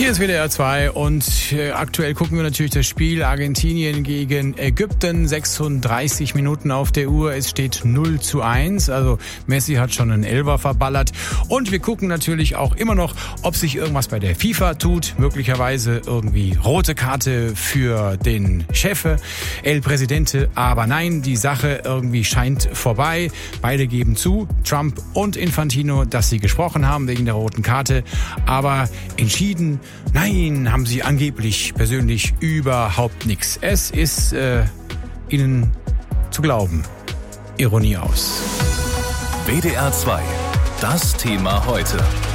Hier ist WDR 2 und aktuell gucken wir natürlich das Spiel Argentinien gegen Ägypten. 36 Minuten auf der Uhr, es steht 0:1. Also Messi hat schon einen Elfer verballert. Und wir gucken natürlich auch immer noch, ob sich irgendwas bei der FIFA tut. Möglicherweise irgendwie rote Karte für den Chef, El Presidente. Aber nein, die Sache irgendwie scheint vorbei. Beide geben zu, Trump und Infantino, dass sie gesprochen haben wegen der roten Karte. Aber entschieden, nein, haben sie angeblich persönlich überhaupt nichts. Es ist ihnen zu glauben. Ironie aus. WDR 2, das Thema heute.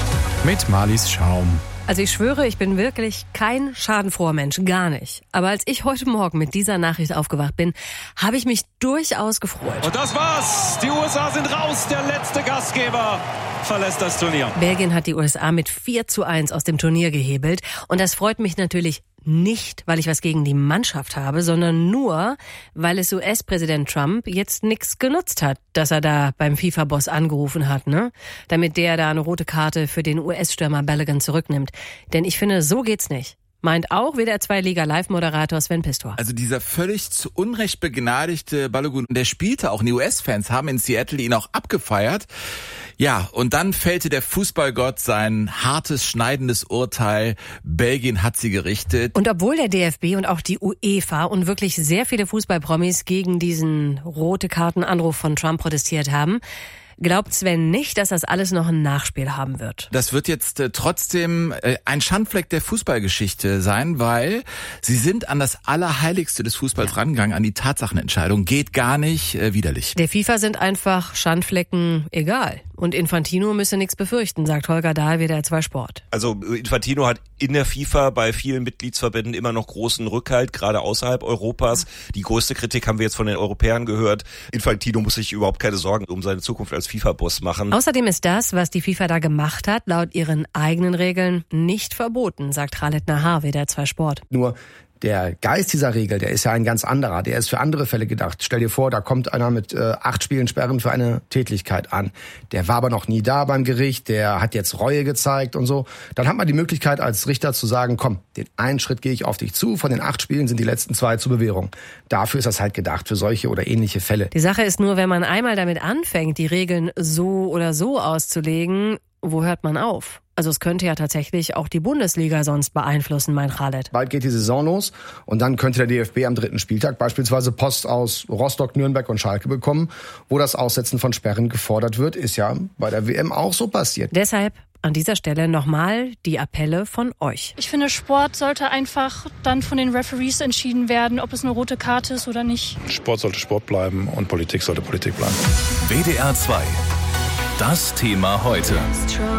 Mit Marlies Schaum. Also ich schwöre, ich bin wirklich kein schadenfroher Mensch, gar nicht. Aber als ich heute Morgen mit dieser Nachricht aufgewacht bin, habe ich mich durchaus gefreut. Und das war's. Die USA sind raus. Der letzte Gastgeber verlässt das Turnier. Belgien hat die USA mit 4:1 aus dem Turnier gehebelt. Und das freut mich natürlich nicht, weil ich was gegen die Mannschaft habe, sondern nur, weil es US-Präsident Trump jetzt nichts genutzt hat, dass er da beim FIFA-Boss angerufen hat, ne? Damit der da eine rote Karte für den US-Stürmer Balogun zurücknimmt. Denn ich finde, so geht's nicht. Meint auch WDR 2 Liga-Live-Moderator Sven Pistor. Also dieser völlig zu Unrecht begnadigte Balogun, der spielte auch, und die US-Fans haben in Seattle ihn auch abgefeiert. Ja, und dann fällte der Fußballgott sein hartes, schneidendes Urteil. Belgien hat sie gerichtet. Und obwohl der DFB und auch die UEFA und wirklich sehr viele Fußballpromis gegen diesen rote Kartenanruf von Trump protestiert haben, glaubt Sven nicht, dass das alles noch ein Nachspiel haben wird. Das wird jetzt trotzdem ein Schandfleck der Fußballgeschichte sein, weil sie sind an das Allerheiligste des Fußballs rangegangen, an die Tatsachenentscheidung. Geht gar nicht, widerlich. Der FIFA sind einfach Schandflecken egal. Und Infantino müsse nichts befürchten, sagt Holger Dahl, WDR 2 Sport. Also Infantino hat in der FIFA bei vielen Mitgliedsverbänden immer noch großen Rückhalt, gerade außerhalb Europas. Die größte Kritik haben wir jetzt von den Europäern gehört. Infantino muss sich überhaupt keine Sorgen um seine Zukunft als FIFA-Boss machen. Außerdem ist das, was die FIFA da gemacht hat, laut ihren eigenen Regeln nicht verboten, sagt Khaled Nahar, WDR 2 Sport. Nur der Geist dieser Regel, der ist ja ein ganz anderer. Der ist für andere Fälle gedacht. Stell dir vor, da kommt einer mit 8 Spielen Sperren für eine Tätlichkeit an. Der war aber noch nie da beim Gericht, der hat jetzt Reue gezeigt und so. Dann hat man die Möglichkeit als Richter zu sagen, komm, den einen Schritt gehe ich auf dich zu. Von den 8 Spielen sind die letzten 2 zur Bewährung. Dafür ist das halt gedacht, für solche oder ähnliche Fälle. Die Sache ist nur, wenn man einmal damit anfängt, die Regeln so oder so auszulegen, wo hört man auf? Also es könnte ja tatsächlich auch die Bundesliga sonst beeinflussen, mein Khaled. Bald geht die Saison los und dann könnte der DFB am 3. Spieltag beispielsweise Post aus Rostock, Nürnberg und Schalke bekommen, wo das Aussetzen von Sperren gefordert wird. Ist ja bei der WM auch so passiert. Deshalb an dieser Stelle nochmal die Appelle von euch. Ich finde, Sport sollte einfach dann von den Referees entschieden werden, ob es eine rote Karte ist oder nicht. Sport sollte Sport bleiben und Politik sollte Politik bleiben. WDR 2, das Thema heute.